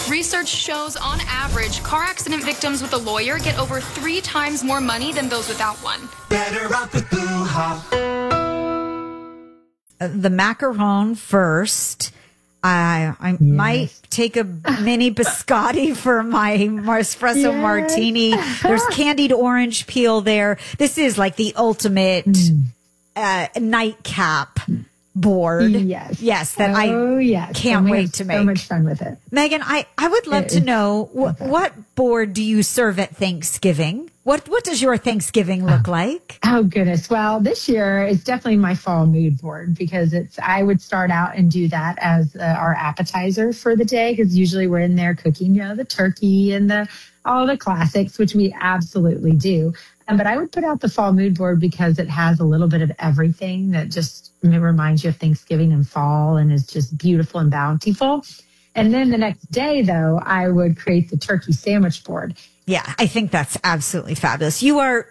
Research shows, on average, car accident victims with a lawyer get over 3 times more money than those without one. Better off with Boo-ha. The macaron first. I might take a mini biscotti for my espresso martini. There's candied orange peel there. This is like the ultimate nightcap board. Yes. Can't wait to make. So much fun with it. Megan, I would love to know what board do you serve at Thanksgiving? What does your Thanksgiving look like? Oh, goodness. Well, this year it's definitely my fall mood board because I would start out and do that as our appetizer for the day because usually we're in there cooking, the turkey and all the classics, which we absolutely do. But I would put out the fall mood board because it has a little bit of everything that just reminds you of Thanksgiving and fall and is just beautiful and bountiful. And then the next day, though, I would create the turkey sandwich board. Yeah, I think that's absolutely fabulous. You are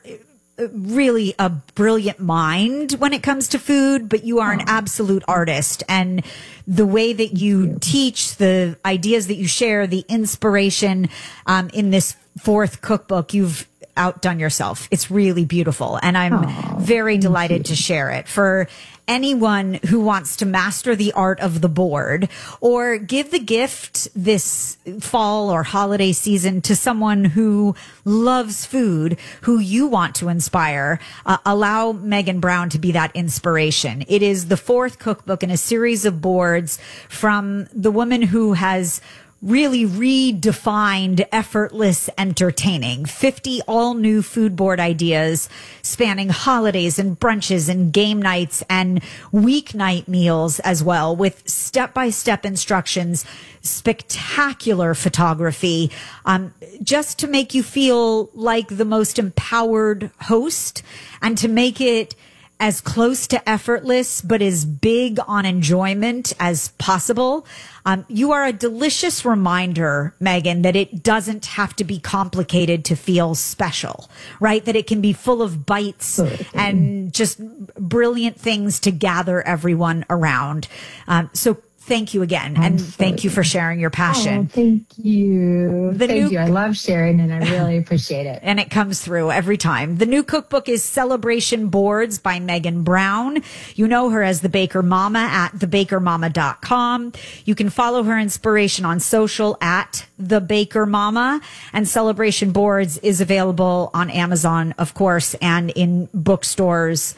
really a brilliant mind when it comes to food, but you are an absolute artist. And the way that you teach, the ideas that you share, the inspiration in this 4th cookbook, you've outdone yourself. It's really beautiful. And I'm very delighted to share it. For anyone who wants to master the art of the board or give the gift this fall or holiday season to someone who loves food, who you want to inspire, allow Megan Brown to be that inspiration. It is the 4th cookbook in a series of boards from the woman who has really redefined effortless entertaining. 50 all new food board ideas spanning holidays and brunches and game nights and weeknight meals as well, with step-by-step instructions, spectacular photography, just to make you feel like the most empowered host and to make it as close to effortless, but as big on enjoyment as possible. You are a delicious reminder, Megan, that it doesn't have to be complicated to feel special, right? That it can be full of bites and just brilliant things to gather everyone around. So thank you again. And thank you for sharing your passion. Oh, thank you. Thank you. I love sharing and I really appreciate it. And it comes through every time. The new cookbook is Celebration Boards by Megan Brown. You know her as the Baker Mama at thebakermama.com. You can follow her inspiration on social at The Baker Mama. And Celebration Boards is available on Amazon, of course, and in bookstores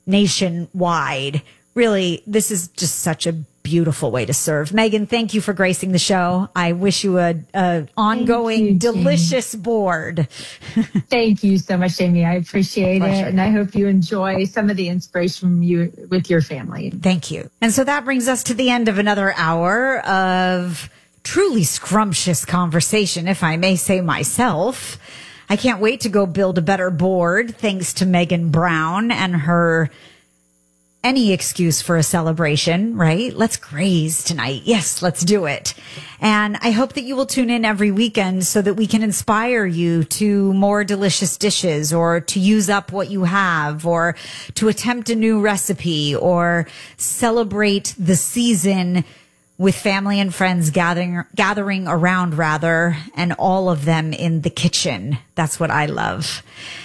nationwide. Really, this is just such a beautiful way to serve. Megan, thank you for gracing the show. I wish you a ongoing delicious board. Thank you so much, Jamie. I appreciate it. And I hope you enjoy some of the inspiration from you with your family. Thank you. And so that brings us to the end of another hour of truly scrumptious conversation, if I may say myself. I can't wait to go build a better board thanks to Megan Brown and her any excuse for a celebration, right? Let's graze tonight. Yes, let's do it. And I hope that you will tune in every weekend so that we can inspire you to more delicious dishes or to use up what you have or to attempt a new recipe or celebrate the season with family and friends gathering around rather, and all of them in the kitchen. That's what I love.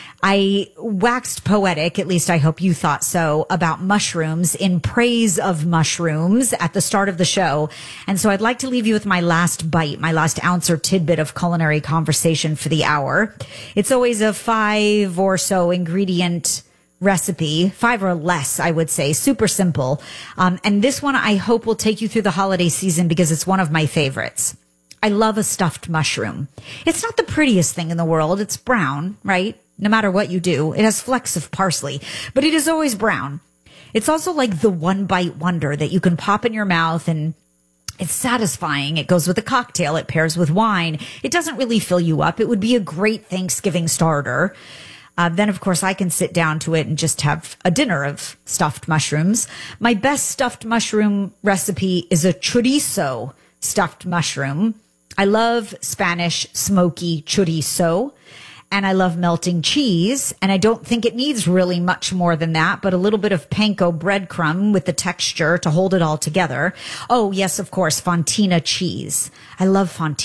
I waxed poetic, at least I hope you thought so, about mushrooms in praise of mushrooms at the start of the show. And so I'd like to leave you with my last bite, my last ounce or tidbit of culinary conversation for the hour. It's always a 5 or so ingredient recipe, 5 or less, I would say, super simple. And this one I hope will take you through the holiday season because it's one of my favorites. I love a stuffed mushroom. It's not the prettiest thing in the world. It's brown, right? No matter what you do, it has flecks of parsley, but it is always brown. It's also like the one bite wonder that you can pop in your mouth and it's satisfying. It goes with a cocktail. It pairs with wine. It doesn't really fill you up. It would be a great Thanksgiving starter. Then, of course, I can sit down to it and just have a dinner of stuffed mushrooms. My best stuffed mushroom recipe is a chorizo stuffed mushroom. I love Spanish smoky chorizo. And I love melting cheese. And I don't think it needs really much more than that, but a little bit of panko breadcrumb with the texture to hold it all together. Oh, yes, of course, Fontina cheese. I love Fontina.